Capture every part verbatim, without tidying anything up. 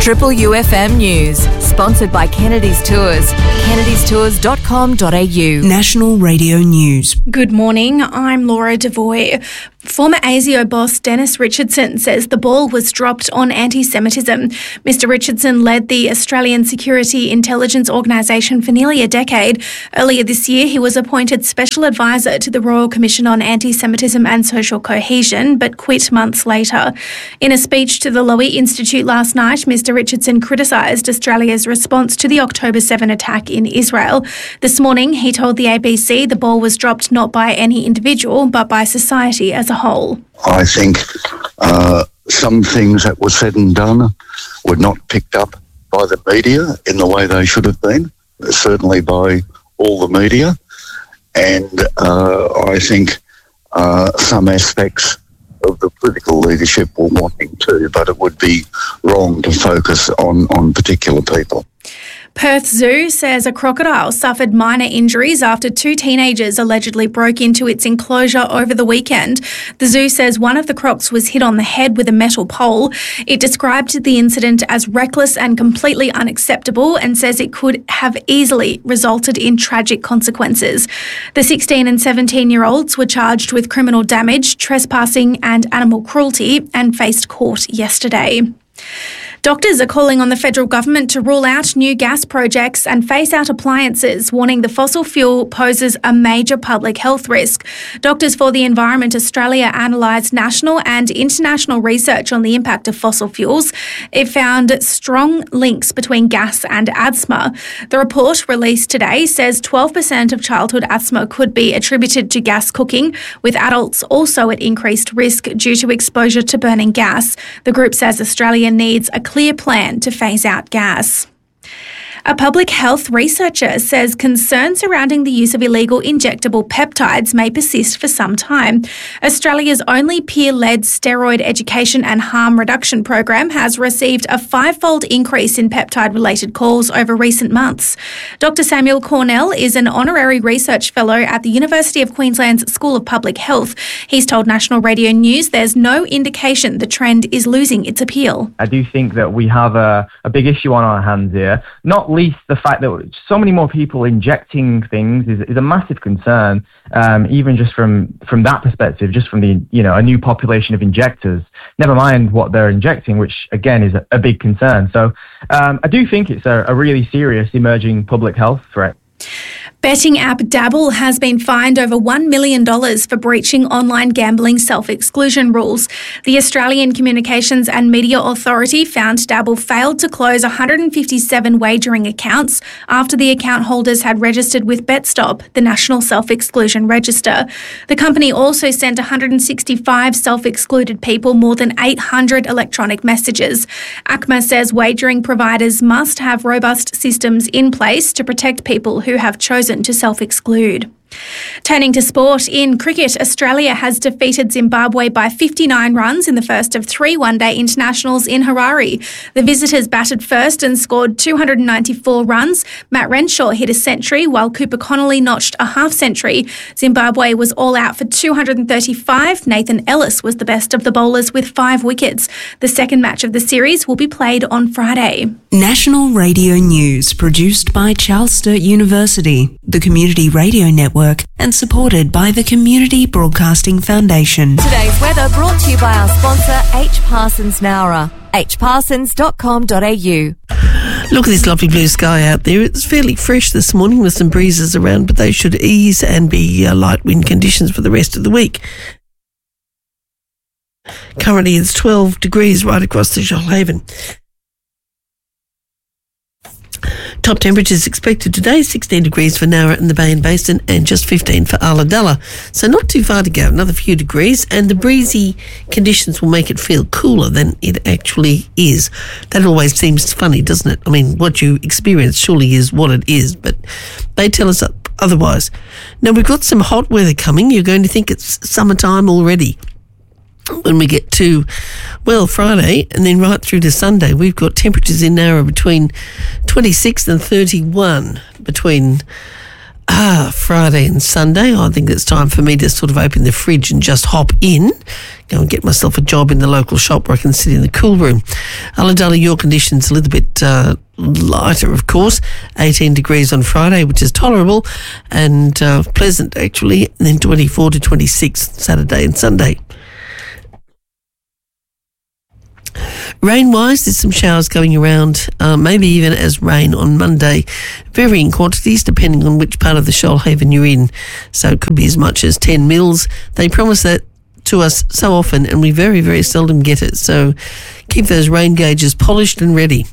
Triple U F M News, sponsored by Kennedy's Tours. kennedys tours dot com dot a u. National Radio News. Good morning, I'm Laura Devoy. Former ASIO boss Dennis Richardson says the ball was dropped on anti-Semitism. Mister Richardson led the Australian Security Intelligence Organisation for nearly a decade. Earlier this year, he was appointed Special Advisor to the Royal Commission on Anti-Semitism and Social Cohesion, but quit months later. In a speech to the Lowy Institute last night, Mister Richardson criticised Australia's response to the October seventh attack in Israel. This morning, he told the A B C the ball was dropped not by any individual, but by society as a whole. I think uh, some things that were said and done were not picked up by the media in the way they should have been, certainly by all the media. And uh, I think uh, some aspects of the political leadership were wanting to, but it would be wrong to focus on, on particular people. Perth Zoo says a crocodile suffered minor injuries after two teenagers allegedly broke into its enclosure over the weekend. The zoo says one of the crocs was hit on the head with a metal pole. It described the incident as reckless and completely unacceptable and says it could have easily resulted in tragic consequences. The sixteen and seventeen-year-olds were charged with criminal damage, trespassing and animal cruelty and faced court yesterday. Doctors are calling on the federal government to rule out new gas projects and phase out appliances, warning the fossil fuel poses a major public health risk. Doctors for the Environment Australia analysed national and international research on the impact of fossil fuels. It found strong links between gas and asthma. The report released today says twelve percent of childhood asthma could be attributed to gas cooking, with adults also at increased risk due to exposure to burning gas. The group says Australia needs a clear plan to phase out gas. A public health researcher says concerns surrounding the use of illegal injectable peptides may persist for some time. Australia's only peer-led steroid education and harm reduction program has received a five-fold increase in peptide-related calls over recent months. Doctor Samuel Cornell is an honorary research fellow at the University of Queensland's School of Public Health. He's told National Radio News there's no indication the trend is losing its appeal. I do think that we have a, a big issue on our hands here, not least the fact that so many more people injecting things is, is a massive concern, um, even just from, from that perspective, just from the, you know, a new population of injectors, never mind what they're injecting, which again is a, a big concern. So um, I do think it's a, a really serious emerging public health threat. Betting app Dabble has been fined over one million dollars for breaching online gambling self-exclusion rules. The Australian Communications and Media Authority found Dabble failed to close one hundred fifty-seven wagering accounts after the account holders had registered with BetStop, the National Self-Exclusion Register. The company also sent one hundred sixty-five self-excluded people more than eight hundred electronic messages. A C M A says wagering providers must have robust systems in place to protect people who have chosen to self-exclude. Turning to sport, in cricket, Australia has defeated Zimbabwe by fifty-nine runs in the first of three one-day internationals in Harare. The visitors batted first and scored two hundred ninety-four runs. Matt Renshaw hit a century, while Cooper Connolly notched a half-century. Zimbabwe was all out for two hundred thirty-five. Nathan Ellis was the best of the bowlers with five wickets. The second match of the series will be played on Friday. National Radio News, produced by Charles Sturt University, the Community Radio Network, and supported by the Community Broadcasting Foundation. Today's weather brought to you by our sponsor, H. Parsons Nowra, h parsons dot com dot a u. Look at this lovely blue sky out there. It's fairly fresh this morning with some breezes around, but they should ease and be uh, light wind conditions for the rest of the week. Currently it's twelve degrees right across the Shoalhaven. Top temperatures expected today, sixteen degrees for Nowra and the Bay and Basin and just fifteen for Ulladulla. So not too far to go, another few degrees, and the breezy conditions will make it feel cooler than it actually is. That always seems funny, doesn't it? I mean, what you experience surely is what it is, but they tell us otherwise. Now, we've got some hot weather coming. You're going to think it's summertime already. When we get to, well, Friday and then right through to Sunday, we've got temperatures in Nowra between twenty-six and thirty-one between ah Friday and Sunday. I think it's time for me to sort of open the fridge and just hop in, go and get myself a job in the local shop where I can sit in the cool room. Ulladulla, your conditions a little bit uh, lighter, of course. eighteen degrees on Friday, which is tolerable and uh, pleasant, actually. And then twenty-four to twenty-six Saturday and Sunday. Rain-wise, there's some showers going around, uh, maybe even as rain on Monday. Varying quantities depending on which part of the Shoalhaven you're in. So it could be as much as ten mils. They promise that to us so often, and we very, very seldom get it. So keep those rain gauges polished and ready.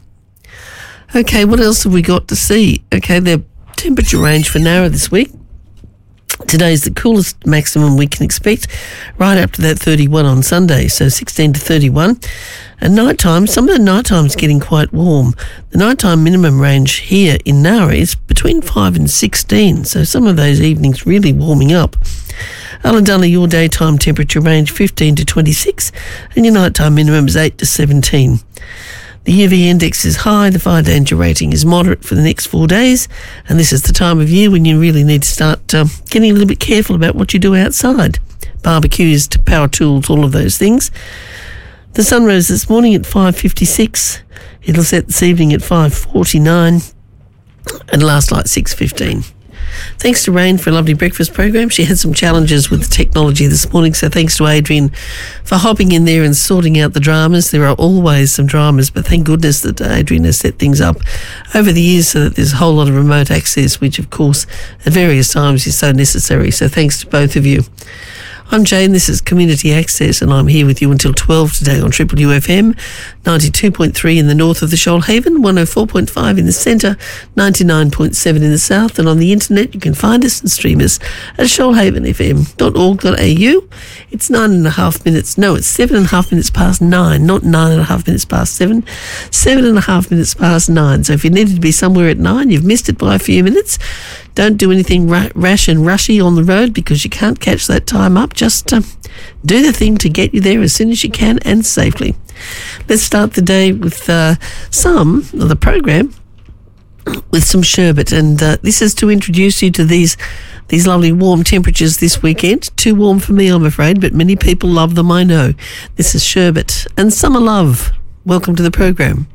Okay, what else have we got to see? Okay, the temperature range for Nowra this week. Today's the coolest maximum we can expect, right up to that thirty-one on Sunday, so sixteen to thirty-one. And nighttime, some of the nighttime's getting quite warm. The nighttime minimum range here in Nowra is between five and sixteen, so some of those evenings really warming up. Ulladulla, your daytime temperature range fifteen to twenty-six, and your nighttime minimum is eight to seventeen. The U V index is high, the fire danger rating is moderate for the next four days, and this is the time of year when you really need to start uh, getting a little bit careful about what you do outside. Barbecues, to power tools, all of those things. The sun rose this morning at five fifty-six. It'll set this evening at five forty-nine and last light six fifteen. Thanks to Rain for a lovely breakfast program. She had some challenges with the technology this morning, so thanks to Adrian for hopping in there and sorting out the dramas. There are always some dramas, but thank goodness that Adrian has set things up over the years so that there's a whole lot of remote access, which of course at various times is so necessary. So thanks to both of you. I'm Jane, this is Community Access, and I'm here with you until twelve today on Triple U F M, ninety-two point three in the north of the Shoalhaven, one oh four point five in the centre, ninety-nine point seven in the south, and on the internet you can find us and stream us at shoalhaven f m dot org dot a u. It's nine and a half minutes, no, it's seven and a half minutes past nine, not nine and a half minutes past seven, seven and a half minutes past nine. So if you needed to be somewhere at nine, you've missed it by a few minutes. Don't do anything ra- rash and rushy on the road because you can't catch that time up. Just uh, do the thing to get you there as soon as you can and safely. Let's start the day with uh, some of the program with some sherbet, and uh, this is to introduce you to these these lovely warm temperatures this weekend. Too warm for me, I'm afraid, but many people love them, I know. This is sherbet and summer love. Welcome to the program.